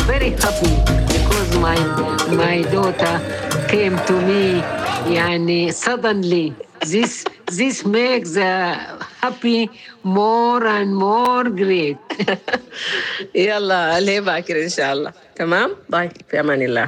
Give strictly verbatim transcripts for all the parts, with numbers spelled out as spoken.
very happy because my my daughter came to me يعني suddenly. This this makes the happy more and more great. يلا ليه باكر إن شاء الله. تمام باي في أمان الله.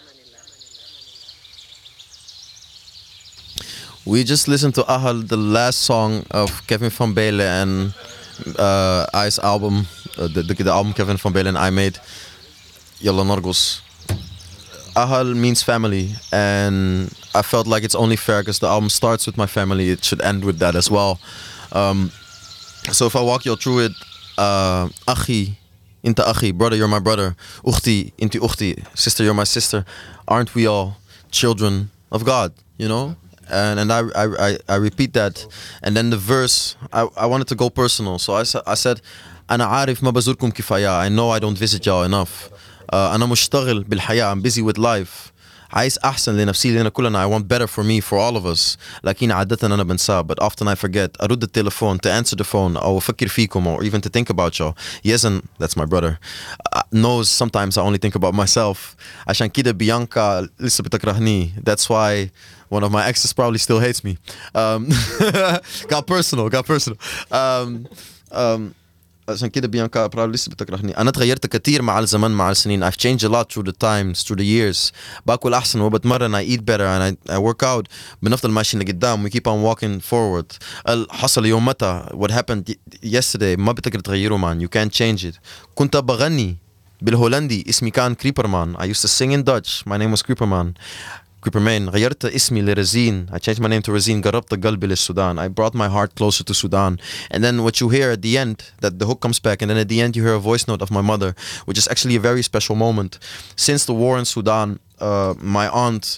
We just listened to Ahal, the last song of Kevin Van Belen and uh, I's album, uh, the, the, the album Kevin Van Belen and I made, Yalla Nargos. Ahal means family, and I felt like it's only fair because the album starts with my family, it should end with that as well. Um, so if I walk you through it, uh, Achi, Inta Achi, brother, you're my brother. Ukhti, Inti Ukhti, sister, you're my sister. Aren't we all children of God, you know? And and I, I, I, I repeat that. And then the verse, I, I wanted to go personal. So I, sa- I said, أنا عارف ما بزوركم كفاية. I know I don't visit y'all enough. Uh, أنا مشتغل بالحياة. I'm busy with life. عايز أحسن لنفسي لنا كلنا. I want better for me, for all of us. لكن عادة أنا بنساه. But often I forget. أرد التليفون, to answer the phone, أو أفكر فيكم, or even to think about y'all. Yezen, that's my brother, uh, knows sometimes I only think about myself. عشان كده بيانكا لسه بتكرهني. That's why one of my exes probably still hates me. Um, got personal, got personal. Um, um, عشان كده بيانكا probably لسه بتكرهني. أنا تغيرت كتير مع الزمن مع السنين. I've changed a lot through the times, through the years. باكل أحسن وبتمرن. I eat better and I, I work out. بنفضل ماشيين لقدام. We keep on walking forward. حصل يوم متى. What happened yesterday ما بتقدر تغيره man. You can't change it. كنت بغني بالهولندي. اسمي كان كريبرمان. I used to sing in Dutch. My name was Creeperman. Creeperman. غيرت اسمي لرزين. I changed my name to Razin. قربت قلبي للسودان. I brought my heart closer to Sudan. And then what you hear at the end, that the hook comes back, and then at the end you hear a voice note of my mother, which is actually a very special moment. Since the war in Sudan, uh, my aunt,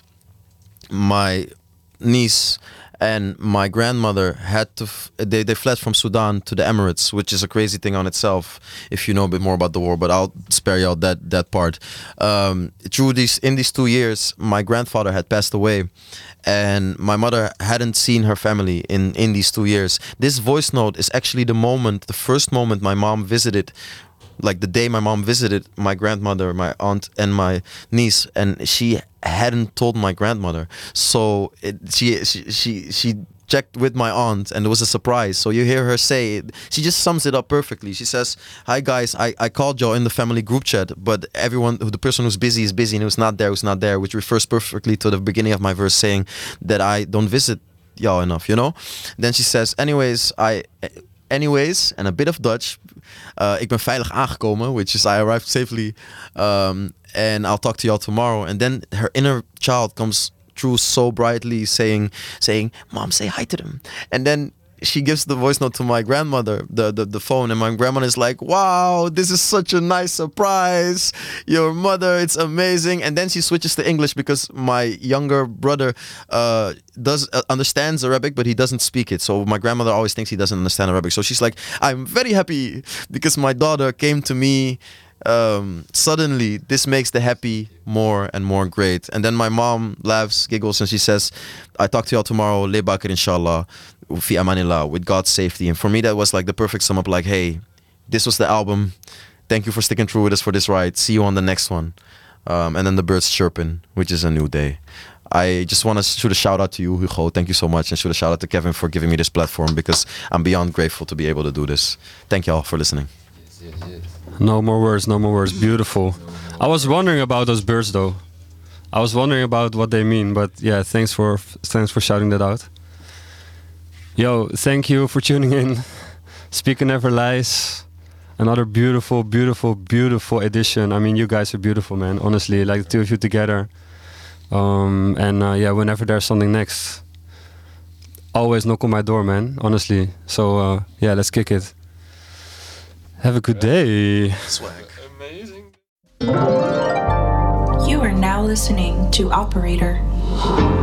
my niece, and my grandmother had to f- they, they fled from Sudan to the Emirates, which is a crazy thing on itself if you know a bit more about the war, but I'll spare you all that that part. Um, through these in these two years my grandfather had passed away, and my mother hadn't seen her family in in these two years. This voice note is actually the moment, the first moment my mom visited, like the day my mom visited my grandmother, my aunt, and my niece, and she hadn't told my grandmother. So it, she, she she she checked with my aunt, and it was a surprise. So you hear her say, she just sums it up perfectly. She says, "Hi guys, I, I called y'all in the family group chat, but everyone, the person who's busy is busy, and who's not there, who's not there," which refers perfectly to the beginning of my verse saying that I don't visit y'all enough, you know? Then she says, anyways, I... Anyways, and a bit of Dutch. Uh, ik ben veilig aangekomen, which is I arrived safely. Um, and I'll talk to y'all tomorrow. And then her inner child comes through so brightly, saying, saying, "Mom, say hi to them." And then she gives the voice note to my grandmother, the, the, the phone, and my grandmother is like, "Wow, this is such a nice surprise. Your mother, it's amazing." And then she switches to English because my younger brother uh, does uh, understands Arabic, but he doesn't speak it. So my grandmother always thinks he doesn't understand Arabic. So she's like, "I'm very happy because my daughter came to me um, suddenly. This makes the happy more and more great." And then my mom laughs, giggles, and she says, "I talk to y'all tomorrow. Le bakir inshallah. Fi amanillah, with God's safety." And for me that was like the perfect sum up, like, hey, this was the album, thank you for sticking through with us for this ride, see you on the next one. Um, and then the birds chirping, which is a new day. I just want to shoot a shout out to you, Hugo, thank you so much, and shoot a shout out to Kevin for giving me this platform, because I'm beyond grateful to be able to do this. Thank y'all for listening. No more words, no more words. Beautiful. I was wondering about those birds though. I was wondering about what they mean, but yeah, thanks for thanks for shouting that out. Yo, thank you for tuning in. Speaker Never Lies. Another beautiful, beautiful, beautiful edition. I mean, you guys are beautiful, man. Honestly, like the two of you together. Um, and uh, yeah, whenever there's something next, always knock on my door, man. Honestly. So uh, yeah, let's kick it. Have a good day. Swag. Amazing. You are now listening to Operator.